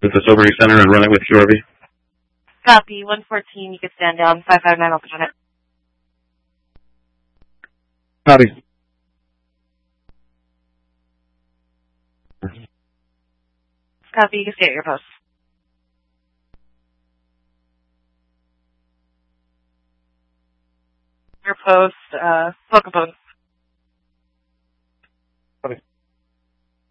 with the Sobering Center and run it with QRV. Copy. 114, you can stand down. 559, I'll put on it. Copy. Copy, you can stay at your post. Your post, Pokemon. Copy.